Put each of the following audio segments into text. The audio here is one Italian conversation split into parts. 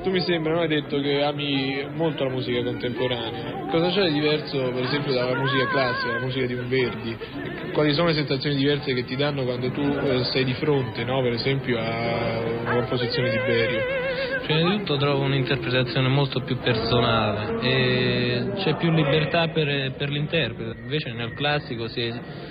Tu mi sembra, no, hai detto che ami molto la musica contemporanea. Cosa c'è di diverso, per esempio, dalla musica classica, la musica di un Verdi? Quali sono le sensazioni diverse che ti danno quando tu sei di fronte, no, per esempio, a una composizione di Berio? Prima di tutto trovo un'interpretazione molto più personale e c'è più libertà per l'interprete, invece nel classico si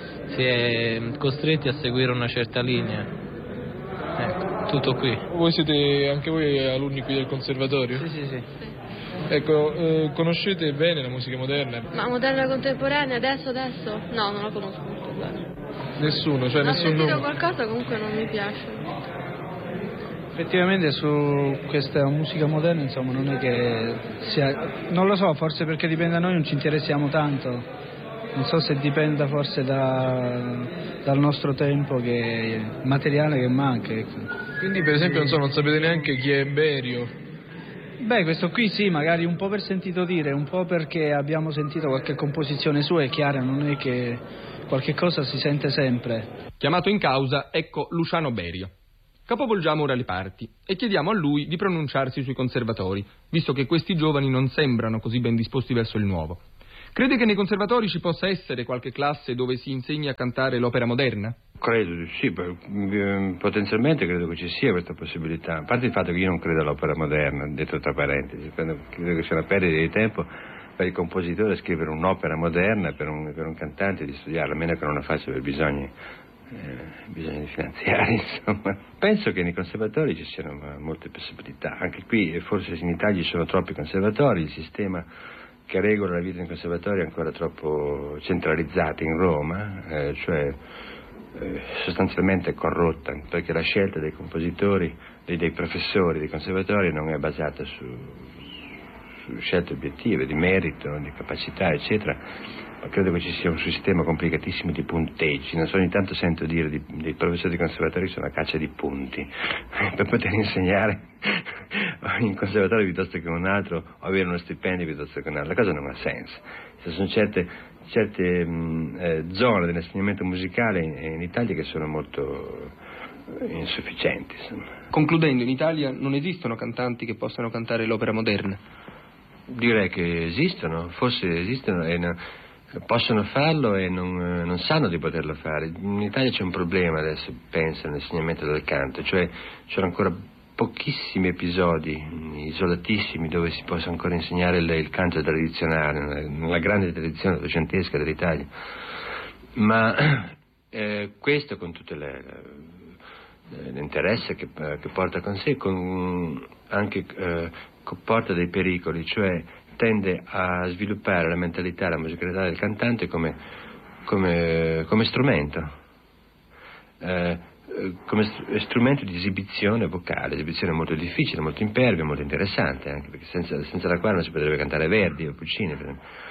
è costretti a seguire una certa linea. Ecco, tutto qui. Voi siete anche voi alunni qui del conservatorio? Sì. Ecco, conoscete bene la musica moderna? Ma moderna contemporanea, adesso? No, non la conosco molto bene. Nessuno, cioè Ho nessun sentito nome? qualcosa, comunque non mi piace. Effettivamente su questa musica moderna, insomma, non è che sia, non lo so, forse perché dipende da noi, non ci interessiamo tanto. Non so se dipenda forse dal nostro tempo materiale che manca. Ecco. Quindi per esempio non sapete neanche chi è Berio? Beh, questo qui sì, magari un po' per sentito dire, un po' perché abbiamo sentito qualche composizione sua, è chiara, non è che qualche cosa si sente sempre. Chiamato in causa, ecco Luciano Berio. Capovolgiamo ora le parti e chiediamo a lui di pronunciarsi sui conservatori, visto che questi giovani non sembrano così ben disposti verso il nuovo. Crede che nei conservatori ci possa essere qualche classe dove si insegni a cantare l'opera moderna? Credo di sì, potenzialmente credo che ci sia questa possibilità. A parte il fatto che io non credo all'opera moderna, detto tra parentesi, credo che sia una perdita di tempo per il compositore scrivere un'opera moderna per un cantante di studiarla, a meno che non la faccia per bisogni finanziari, insomma. Penso che nei conservatori ci siano molte possibilità. Anche qui, forse in Italia ci sono troppi conservatori, il sistema che regola la vita in conservatorio è ancora troppo centralizzato in Roma, sostanzialmente corrotta, perché la scelta dei compositori, dei professori dei conservatori non è basata su scelte obiettive, di merito, di capacità, eccetera. Ma credo che ci sia un sistema complicatissimo di punteggi. Non so, ogni tanto sento dire dei professori di conservatorio che sono a caccia di punti per poter insegnare in conservatorio piuttosto che un altro, o avere uno stipendio piuttosto che un altro. La cosa non ha senso. Ci sono certe zone dell'insegnamento musicale in Italia che sono molto insufficienti, insomma. Concludendo, in Italia non esistono cantanti che possano cantare l'opera moderna? Direi che esistono, forse esistono e possono farlo e non sanno di poterlo fare. In Italia c'è un problema adesso, penso, nell'insegnamento del canto, cioè c'erano ancora pochissimi episodi isolatissimi dove si possa ancora insegnare il canto tradizionale, nella grande tradizione ottocentesca dell'Italia. Ma questo con tutte l'interesse che porta con sé, comporta dei pericoli, cioè tende a sviluppare la mentalità, la musicalità del cantante come strumento, come strumento di esibizione vocale, esibizione molto difficile, molto impervia, molto interessante, anche perché senza la quale non si potrebbe cantare Verdi o Puccini, per esempio.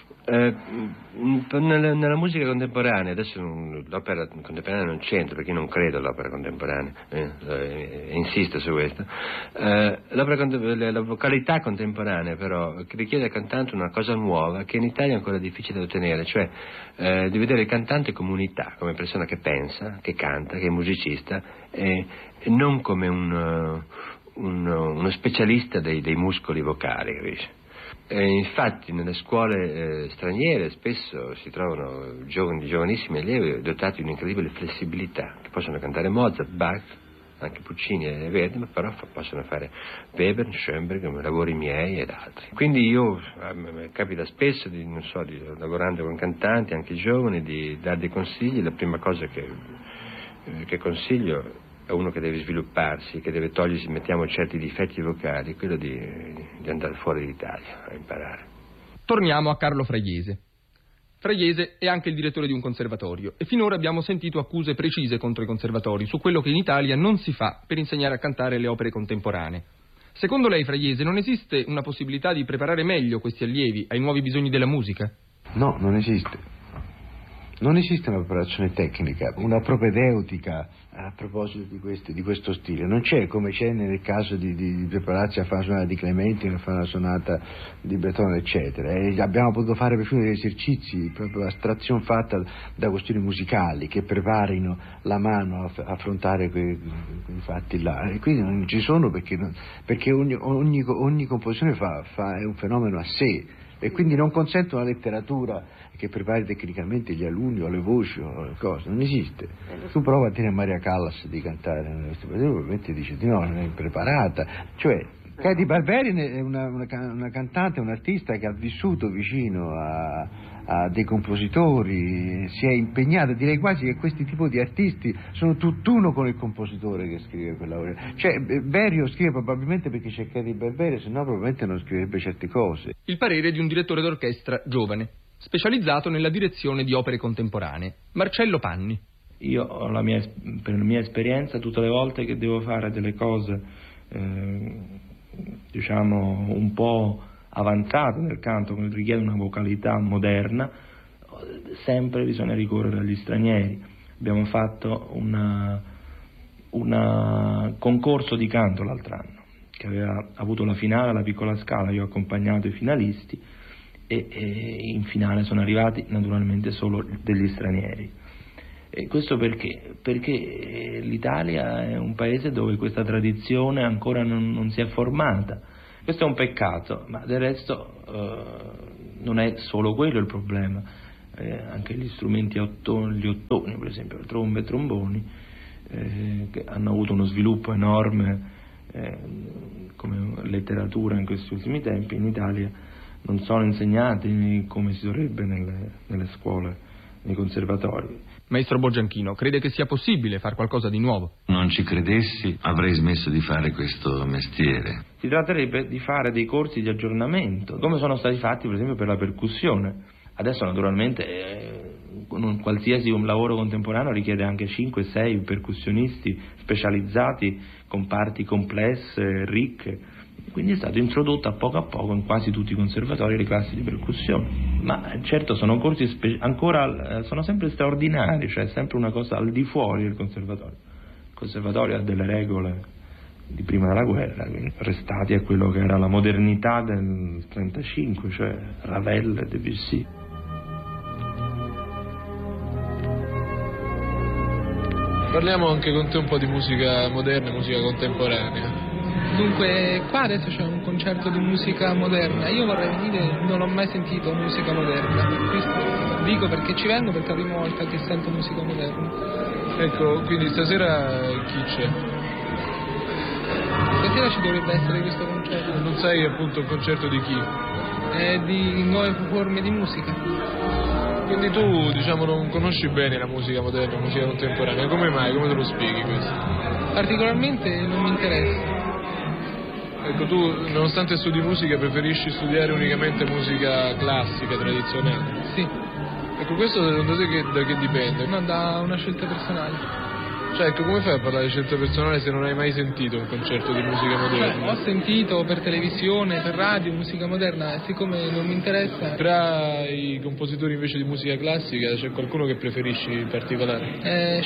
Nella musica contemporanea, adesso l'opera contemporanea non c'entra perché io non credo all'opera contemporanea, insisto su questo. La vocalità contemporanea però richiede al cantante una cosa nuova che in Italia è ancora difficile da ottenere, cioè di vedere il cantante come unità, come persona che pensa, che canta, che è musicista e non come uno specialista dei muscoli vocali, capisci? Infatti nelle scuole straniere spesso si trovano giovanissimi allievi dotati di un'incredibile flessibilità, che possono cantare Mozart, Bach, anche Puccini e Verdi, ma però possono fare Weber, Schoenberg, lavori miei ed altri. Quindi capita spesso lavorando con cantanti, anche giovani, di dare dei consigli. La prima cosa che consiglio è uno che deve svilupparsi, che deve togliersi, mettiamo, certi difetti vocali, quello di andare fuori d'Italia a imparare. Torniamo a Carlo Fragliese. Fragliese è anche il direttore di un conservatorio e finora abbiamo sentito accuse precise contro i conservatori su quello che in Italia non si fa per insegnare a cantare le opere contemporanee. Secondo lei, Fragliese, non esiste una possibilità di preparare meglio questi allievi ai nuovi bisogni della musica? No, non esiste. Non esiste una preparazione tecnica, una propedeutica a proposito di questo stile. Non c'è, come c'è nel caso di prepararsi a fare una sonata di Clementi, a fare una sonata di Beethoven, eccetera. E abbiamo potuto fare perfino degli esercizi, proprio astrazione fatta da questioni musicali che preparino la mano a affrontare quei fatti là. E quindi non ci sono perché ogni composizione è un fenomeno a sé. E quindi non consente una letteratura che prepari tecnicamente gli alunni o le voci o le cose, non esiste. Tu prova a dire a Maria Callas di cantare, probabilmente dice di no, non è impreparata. Cioè, Katy Barberin è una cantante, un'artista che ha vissuto vicino a dei compositori, si è impegnata, direi quasi che questi tipi di artisti sono tutt'uno con il compositore che scrive quella ora. Cioè, Berio scrive probabilmente perché c'è Katy Barberin, se no probabilmente non scriverebbe certe cose. Il parere di un direttore d'orchestra giovane, specializzato nella direzione di opere contemporanee, Marcello Panni. Io ho per la mia esperienza, tutte le volte che devo fare delle cose, diciamo, un po' avanzate nel canto, che richiede una vocalità moderna, sempre bisogna ricorrere agli stranieri. Abbiamo fatto un concorso di canto l'altro anno, che aveva avuto la finale alla Piccola Scala, io ho accompagnato i finalisti e in finale sono arrivati naturalmente solo degli stranieri. E questo perché l'Italia è un paese dove questa tradizione ancora non si è formata. Questo è un peccato, ma del resto non è solo quello il problema. Anche gli strumenti gli ottoni, per esempio, trombe e tromboni, che hanno avuto uno sviluppo enorme come letteratura in questi ultimi tempi, in Italia non sono insegnati come si dovrebbe nelle scuole, nei conservatori. Maestro Boggianchino, crede che sia possibile fare qualcosa di nuovo? Non ci credessi, avrei smesso di fare questo mestiere. Si tratterebbe di fare dei corsi di aggiornamento, come sono stati fatti per esempio per la percussione. Adesso naturalmente qualsiasi lavoro contemporaneo richiede anche 5-6 percussionisti specializzati con parti complesse, ricche. Quindi è stato introdotto a poco in quasi tutti i conservatori le classi di percussione. Ma certo sono corsi ancora sono sempre straordinari, cioè sempre una cosa al di fuori del conservatorio. Il conservatorio ha delle regole di prima della guerra, quindi restati a quello che era la modernità del 35, cioè Ravel e Debussy. Parliamo anche con te un po' di musica moderna, musica contemporanea. Dunque, qua adesso c'è un concerto di musica moderna. Io vorrei venire, non ho mai sentito musica moderna. Questo dico perché ci vengo, perché è la prima volta che sento musica moderna. Ecco, quindi stasera chi c'è? Stasera ci dovrebbe essere questo concerto. Non sai appunto il concerto di chi? Di nuove forme di musica. Quindi tu, diciamo, non conosci bene la musica moderna, la musica contemporanea. Come mai? Come te lo spieghi questo? Particolarmente non mi interessa. Ecco, tu, nonostante studi musica, preferisci studiare unicamente musica classica, tradizionale? Sì. Ecco, questo secondo te da che dipende? No, da una scelta personale. Cioè, ecco, come fai a parlare di scelta personale se non hai mai sentito un concerto di musica moderna? Ho sentito per televisione, per radio, musica moderna, e siccome non mi interessa... Tra i compositori invece di musica classica c'è qualcuno che preferisci in particolare?